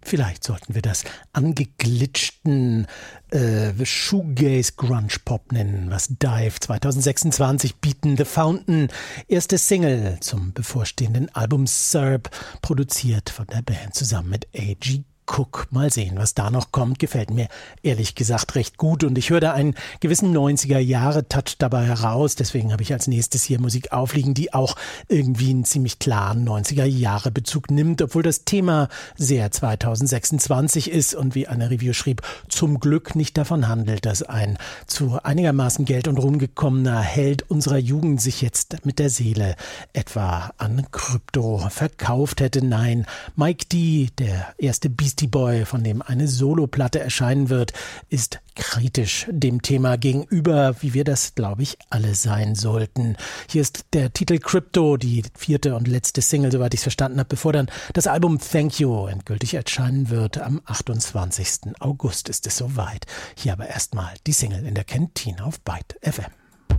Vielleicht sollten wir das angeglitschten Shoegaze-Grunge-Pop nennen, was Dive 2026 bieten. The Fountain, erste Single zum bevorstehenden Album Serb, produziert von der Band zusammen mit A.G. Cook. Mal sehen, was da noch kommt. Gefällt mir ehrlich gesagt recht gut und ich höre da einen gewissen 90er-Jahre-Touch dabei heraus. Deswegen habe ich als nächstes hier Musik aufliegen, die auch irgendwie einen ziemlich klaren 90er-Jahre-Bezug nimmt, obwohl das Thema sehr 2026 ist und wie eine Review schrieb, zum Glück nicht davon handelt, dass ein zu einigermaßen Geld und Ruhm gekommener Held unserer Jugend sich jetzt mit der Seele etwa an Krypto verkauft hätte. Nein, Mike D., der erste Beastie Boy, von dem eine Soloplatte erscheinen wird, ist kritisch dem Thema gegenüber, wie wir das, glaube ich, alle sein sollten. Hier ist der Titel Crypto, die 4. und letzte Single, soweit ich es verstanden habe, bevor dann das Album Thank You endgültig erscheinen wird. Am 28. August ist es soweit. Hier aber erstmal die Single in der Kantine auf Byte FM.